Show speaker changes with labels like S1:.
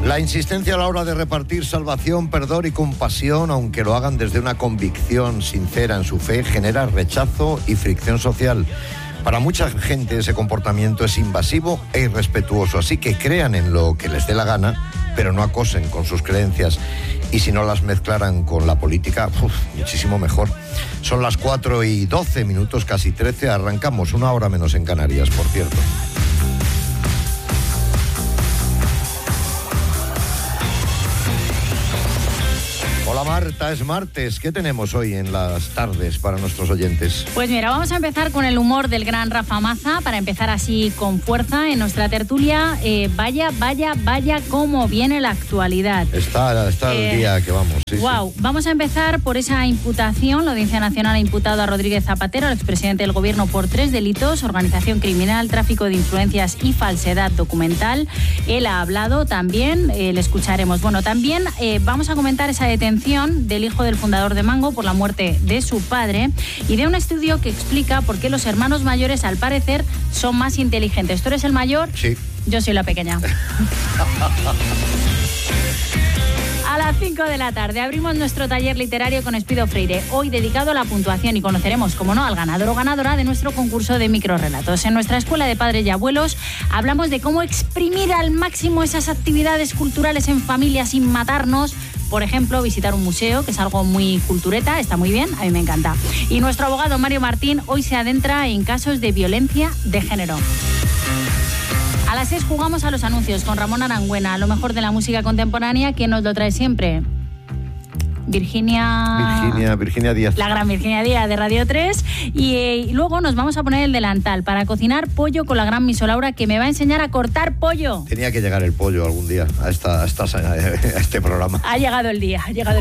S1: La insistencia a la hora de repartir salvación, perdón y compasión, aunque lo hagan desde una convicción sincera en su fe, genera rechazo y fricción social. Para mucha gente ese comportamiento es invasivo e irrespetuoso, así que crean en lo que les dé la gana, pero no acosen con sus creencias. Y si no las mezclaran con la política, muchísimo mejor. Son las 4:12, casi 13, arrancamos, 1 hora menos en Canarias, por cierto. Hola Marta, es martes. ¿Qué tenemos hoy en las tardes para nuestros oyentes?
S2: Pues mira, vamos a empezar con el humor del gran Rafa Maza, para empezar así con fuerza en nuestra tertulia. Vaya cómo viene la actualidad.
S1: Está el día que vamos. Sí,
S2: wow,
S1: sí.
S2: Vamos a empezar por esa imputación. La Audiencia Nacional ha imputado a Rodríguez Zapatero, al expresidente del Gobierno, por 3 delitos: organización criminal, tráfico de influencias y falsedad documental. Él ha hablado también, le escucharemos. Bueno, también vamos a comentar esa detención del hijo del fundador de Mango por la muerte de su padre, y de un estudio que explica por qué los hermanos mayores, al parecer, son más inteligentes. ¿Tú eres el mayor?
S1: Sí.
S2: Yo soy la pequeña. A las 5 de la tarde abrimos nuestro taller literario con Espido Freire, hoy dedicado a la puntuación, y conoceremos, como no, al ganador o ganadora de nuestro concurso de microrrelatos. En nuestra escuela de padres y abuelos hablamos de cómo exprimir al máximo esas actividades culturales en familia sin matarnos. Por ejemplo, visitar un museo, que es algo muy cultureta, está muy bien, a mí me encanta. Y nuestro abogado Mario Martín hoy se adentra en casos de violencia de género. A las 6 jugamos a los anuncios con Ramón Arangüena, lo mejor de la música contemporánea, que nos lo trae siempre. Virginia
S1: Díaz.
S2: La gran Virginia Díaz de Radio 3. Y luego nos vamos a poner el delantal para cocinar pollo con la gran Miso Laura, que me va a enseñar a cortar pollo.
S1: Tenía que llegar el pollo algún día a este programa.
S2: Ha llegado el día.